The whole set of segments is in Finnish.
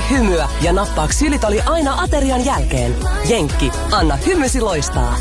hymyä ja nappaa ksylitoli aina aterian jälkeen. Jenkki, anna hymysi loistaa.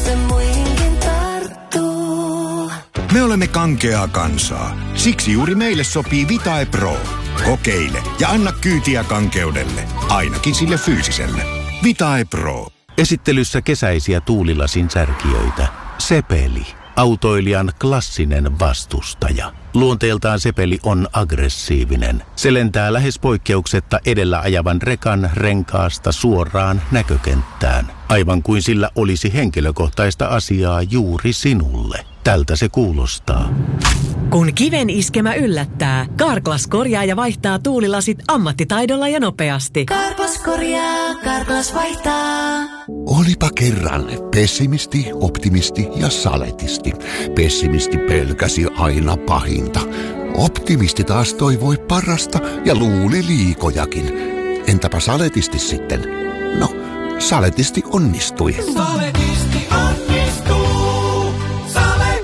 Me olemme kankeaa kansaa. Siksi juuri meille sopii Vitae Pro. Kokeile ja anna kyytiä kankeudelle. Ainakin sille fyysiselle. Vitae Pro. Esittelyssä kesäisiä tuulilasin särkijöitä. Sepeli. Autoilijan klassinen vastustaja. Luonteeltaan Sepeli on aggressiivinen. Se lentää lähes poikkeuksetta edellä ajavan rekan renkaasta suoraan näkökenttään. Aivan kuin sillä olisi henkilökohtaista asiaa juuri sinulle. Tältä se kuulostaa. Kun kiven iskemä yllättää, Carglass korjaa ja vaihtaa tuulilasit ammattitaidolla ja nopeasti. Carglass korjaa, Carglass vaihtaa. Olipa kerran pessimisti, optimisti ja saletisti. Pessimisti pelkäsi aina pahinta. Optimisti taas toivoi parasta ja luuli liikojakin. Entäpä saletisti sitten? No, saletisti onnistui. Saletisti onnistuu. Sale.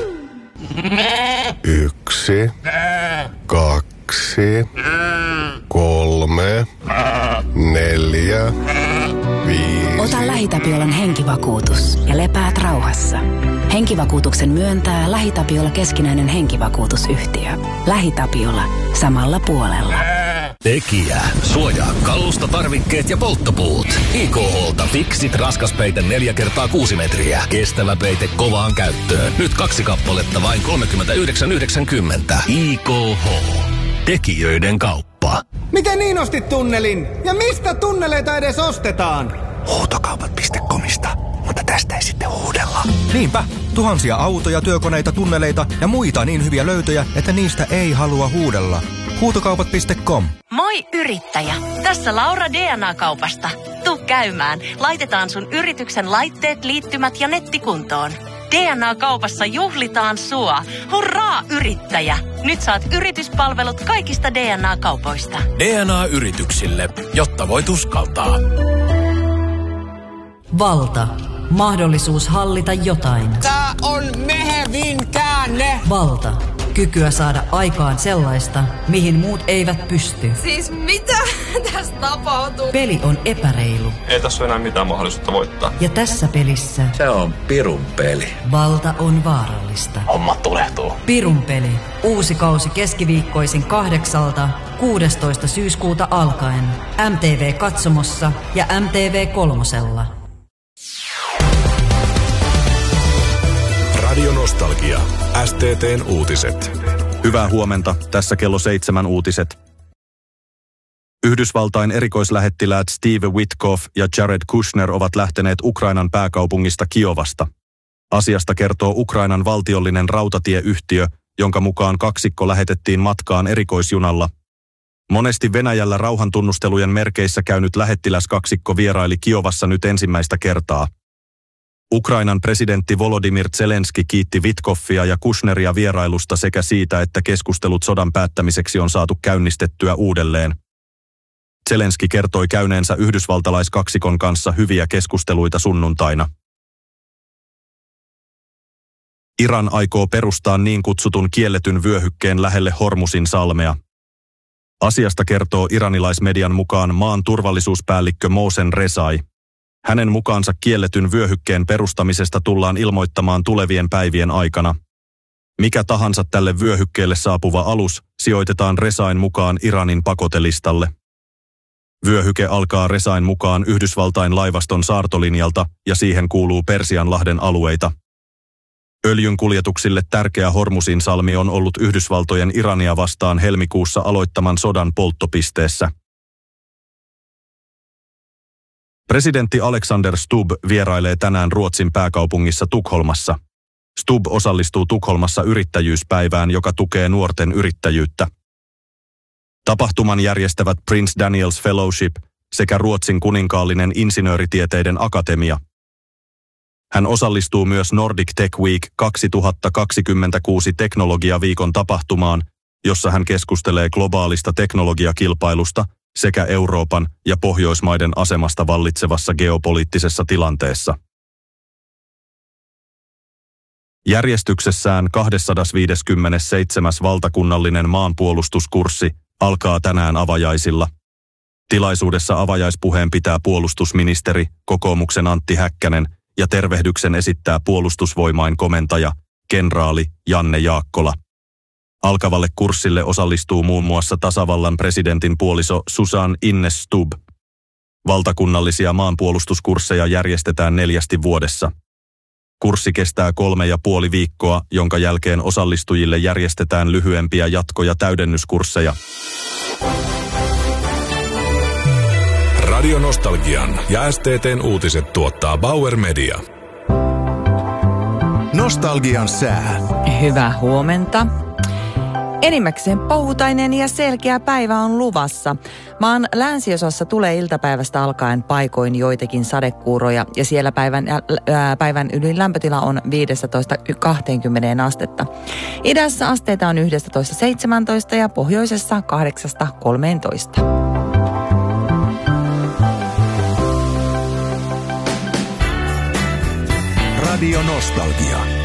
1, 2, 3, 4, 5. Ota LähiTapiolan henkivakuutus ja lepäät rauhassa. Henkivakuutuksen myöntää LähiTapiola keskinäinen henkivakuutusyhtiö. LähiTapiola. Samalla puolella. Tekijä. Suojaa kalusta, tarvikkeet ja polttopuut. IKH:lta Fixit raskaspeite 4x6 metriä. Kestävä peite kovaan käyttöön. Nyt 2 kappaletta vain 39,90. IKH. Tekijöiden kauppa. Miten niin ostit tunnelin? Ja mistä tunneleita edes ostetaan? Huutokaupat.comista. Mutta tästä ei sitten huudella. Niinpä. Tuhansia autoja, työkoneita, tunneleita ja muita niin hyviä löytöjä, että niistä ei halua huudella. Huutokaupat.com. Moi yrittäjä! Tässä Laura DNA-kaupasta. Tuu käymään. Laitetaan sun yrityksen laitteet, liittymät ja netti kuntoon. DNA-kaupassa juhlitaan sua. Hurraa yrittäjä! Nyt saat yrityspalvelut kaikista DNA-kaupoista. DNA-yrityksille, jotta voit uskaltaa. Valta. Mahdollisuus hallita jotain. Tää on mehevin käänne. Valta. Kykyä saada aikaan sellaista, mihin muut eivät pysty. Siis mitä tässä tapahtuu? Peli on epäreilu. Ei tässä ole enää mitään mahdollisuutta voittaa. Ja tässä pelissä se on pirun peli. Valta on vaarallista. Homma tulehtuu. Pirun peli. Uusi kausi keskiviikkoisin 8.–16. syyskuuta alkaen. MTV Katsomossa ja MTV Kolmosella. Radio Nostalgia. STT:n uutiset. Hyvää huomenta. Tässä kello 7 uutiset. Yhdysvaltain erikoislähettiläät Steve Witkoff ja Jared Kushner ovat lähteneet Ukrainan pääkaupungista Kiovasta. Asiasta kertoo Ukrainan valtiollinen rautatieyhtiö, jonka mukaan kaksikko lähetettiin matkaan erikoisjunalla. Monesti Venäjällä rauhantunnustelujen merkeissä käynyt lähettiläskaksikko vieraili Kiovassa nyt ensimmäistä kertaa. Ukrainan presidentti Volodymyr Zelenski kiitti Witkoffia ja Kushneria vierailusta sekä siitä, että keskustelut sodan päättämiseksi on saatu käynnistettyä uudelleen. Zelenski kertoi käyneensä yhdysvaltalaiskaksikon kanssa hyviä keskusteluita sunnuntaina. Iran aikoo perustaa niin kutsutun kielletyn vyöhykkeen lähelle Hormusin salmea. Asiasta kertoo iranilaismedian mukaan maan turvallisuuspäällikkö Mohsen Rezai. Hänen mukaansa kielletyn vyöhykkeen perustamisesta tullaan ilmoittamaan tulevien päivien aikana. Mikä tahansa tälle vyöhykkeelle saapuva alus sijoitetaan Rezain mukaan Iranin pakotelistalle. Vyöhyke alkaa Rezain mukaan Yhdysvaltain laivaston saartolinjalta ja siihen kuuluu Persianlahden alueita. Öljyn kuljetuksille tärkeä Hormusin salmi on ollut Yhdysvaltojen Irania vastaan helmikuussa aloittaman sodan polttopisteessä. Presidentti Alexander Stubb vierailee tänään Ruotsin pääkaupungissa Tukholmassa. Stubb osallistuu Tukholmassa yrittäjyyspäivään, joka tukee nuorten yrittäjyyttä. Tapahtuman järjestävät Prince Daniels Fellowship sekä Ruotsin kuninkaallinen insinööritieteiden akatemia. Hän osallistuu myös Nordic Tech Week 2026 teknologiaviikon tapahtumaan, jossa hän keskustelee globaalista teknologiakilpailusta sekä Euroopan ja Pohjoismaiden asemasta vallitsevassa geopoliittisessa tilanteessa. Järjestyksessään 257. valtakunnallinen maanpuolustuskurssi alkaa tänään avajaisilla. Tilaisuudessa avajaispuheen pitää puolustusministeri, kokoomuksen Antti Häkkänen, ja tervehdyksen esittää puolustusvoimain komentaja, kenraali Janne Jaakkola. Alkavalle kurssille osallistuu muun muassa tasavallan presidentin puoliso Susan Ines Stubb. Valtakunnallisia maanpuolustuskursseja järjestetään 4 vuodessa. Kurssi kestää 3,5 viikkoa, jonka jälkeen osallistujille järjestetään lyhyempiä jatko- ja täydennyskursseja. Radio Nostalgian ja STT:n uutiset tuottaa Bauer Media. Nostalgian sää. Hyvää huomenta. Enimmäkseen pauhutainen ja selkeä päivä on luvassa. Maan länsiosassa tulee iltapäivästä alkaen paikoin joitakin sadekuuroja ja siellä päivän ylin lämpötila on 15-20 astetta. Idässä asteita on 11-17 ja pohjoisessa 8-13. Radio Nostalgia.